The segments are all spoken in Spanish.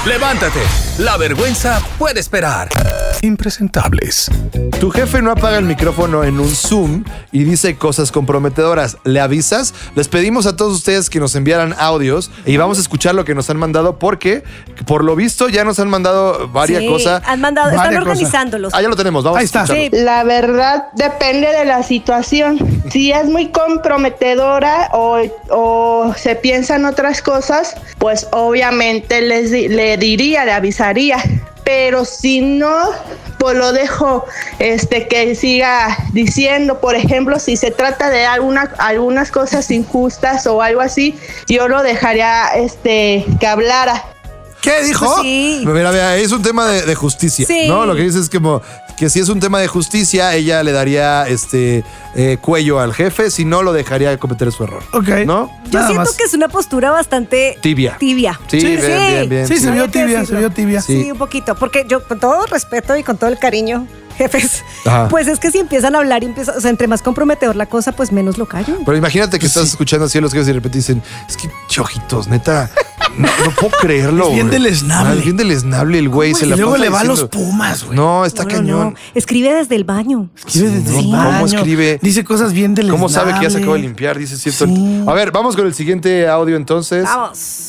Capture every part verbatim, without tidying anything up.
Levántate. La vergüenza puede esperar. Impresentables. Tu jefe no apaga el micrófono en un Zoom y dice cosas comprometedoras. ¿Le avisas? Les pedimos a todos ustedes que nos enviaran audios y vamos a escuchar lo que nos han mandado porque, por lo visto, ya nos han mandado varias Sí, cosas. han mandado, están Varias organizándolos. cosas. Ah, ya lo tenemos. Vamos Ahí a está. escucharlo. Sí. La verdad depende de la situación. Si es muy comprometedora o, o se piensan otras cosas, pues obviamente les di- le diría, le avisaría. Pero si no, pues lo dejo este, que siga diciendo. Por ejemplo, si se trata de alguna, algunas cosas injustas o algo así, yo lo dejaría este, que hablara. ¿Qué dijo? Pues sí. Mira, mira, es un tema de, de justicia, Sí. ¿no? Lo que dice es como que si es un tema de justicia, ella le daría este eh, cuello al jefe, si no, lo dejaría cometer su error. Ok. ¿no? Yo Nada siento más. que es una postura bastante Tibia. Tibia. Sí, bien, bien, bien. Sí, se vio Hay que tibia, se decirlo. vio tibia. Sí. Sí. un poquito. Porque yo, con todo respeto y con todo el cariño, jefes, Ajá. pues es que si empiezan a hablar y empiezan, o sea, entre más comprometedor la cosa, pues menos lo callo. Pero imagínate que estás escuchando así a los jefes y de repente dicen, es que chojitos, neta, no, no puedo creerlo. Es bien güey. deleznable. Ah, Es bien deleznable el güey. Se Y la luego pasa le va a los diciendo- Pumas, güey. No, está No, no, cañón. no. Escribe desde el baño. Escribe desde no, el ¿cómo baño. escribe? Dice cosas bien deleznables. ¿Cómo sabe que ya se acabó de limpiar? Dice cierto. Sí. A ver, vamos con el siguiente audio entonces. Vamos.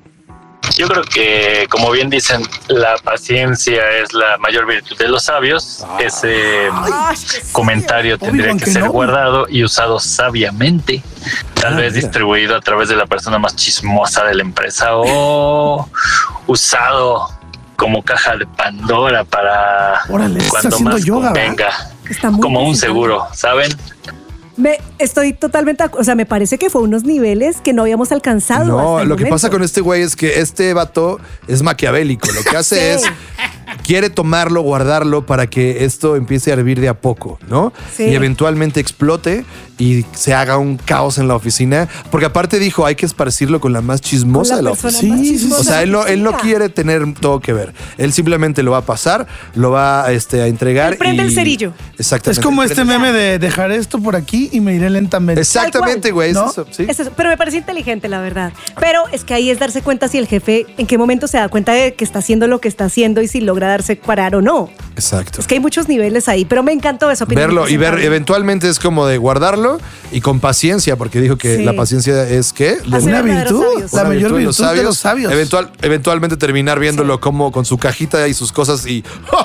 Yo creo que, como bien dicen, la paciencia es la mayor virtud de los sabios. Ese Ay, qué comentario tendría Obi-Wan que ser Kenobi. guardado y usado sabiamente. Tal Ah, vez mira. distribuido a través de la persona más chismosa de la empresa o usado como caja de Pandora para Órale, está cuando haciendo más yoga, convenga. Está muy Como un presentable. seguro, ¿saben? Me, estoy totalmente, ac- o sea, me parece que fue unos niveles que no habíamos alcanzado. No, hasta el lo que momento. pasa con este güey es que este vato es maquiavélico. Lo que hace Sí. es quiere tomarlo, guardarlo para que esto empiece a hervir de a poco, ¿no? Sí. Y eventualmente explote y se haga un caos en la oficina. Porque aparte dijo, hay que esparcirlo con la más chismosa Con de la la persona oficina. más Sí, sí, sí. chismosa O sea, él no, él no que sea. quiere tener todo que ver. Él simplemente lo va a pasar, lo va este, a entregar. Él prende y- el cerillo. Exactamente. Es como Él este prende- meme de dejar esto por aquí y me iré lentamente. Exactamente, Tal güey. es ¿no? eso, sí. Es eso, pero me parece inteligente, la verdad. Pero es que ahí es darse cuenta si el jefe, en qué momento se da cuenta de que está haciendo lo que está haciendo y si logra darse parar o no. Exacto. Es que hay muchos niveles ahí, pero me encantó esa opinión. Verlo y ver, presentable. eventualmente es como de guardarlo y con paciencia, porque dijo que Sí. la paciencia es ¿qué? Hacer Una verdaderos virtud. sabios. La Una mayor de virtud de los sabios. Eventual, eventualmente terminar viéndolo como con su cajita y sus cosas y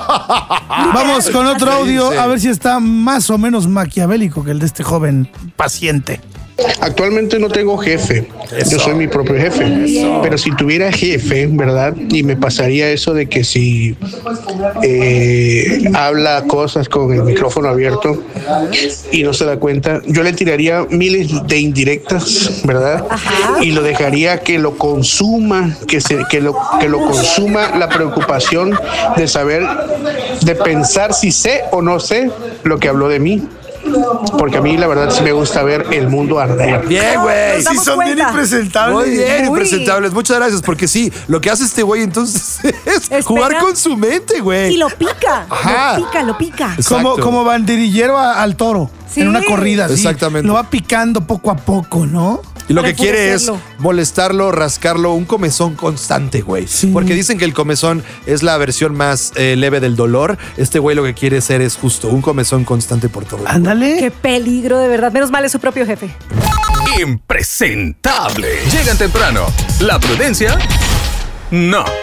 Vamos con otro audio Sí. a ver si está más o menos maquiavélico que el de este joven paciente. Actualmente no tengo jefe, yo soy mi propio jefe, pero si tuviera jefe, ¿verdad? Y me pasaría eso de que si eh, habla cosas con el micrófono abierto y no se da cuenta, yo le tiraría miles de indirectas, ¿verdad? Y lo dejaría que lo consuma, que, se, que, lo, que lo consuma la preocupación de saber, de pensar si sé o no sé lo que habló de mí. Porque a mí la verdad sí me gusta ver el mundo arder. bien, güey. Nos damos Sí, son bien cuenta. impresentables. Muy bien, Muy. impresentables. Muchas gracias, porque sí, lo que hace este güey entonces es Espera. jugar con su mente, güey. Y lo pica. Ajá. Lo pica, lo pica. Como, Exacto. como banderillero a- al toro Sí. en una corrida. así. Exactamente. Lo va picando poco a poco, ¿no? Y lo Para que quiere es enfurecerlo. molestarlo, rascarlo, un comezón constante, güey. Sí. Porque dicen que el comezón es la versión más eh, leve del dolor. Este güey lo que quiere ser es justo un comezón constante por todo. Ándale. Qué peligro, de verdad. Menos mal es su propio jefe. Impresentable. Llegan temprano. La prudencia, no.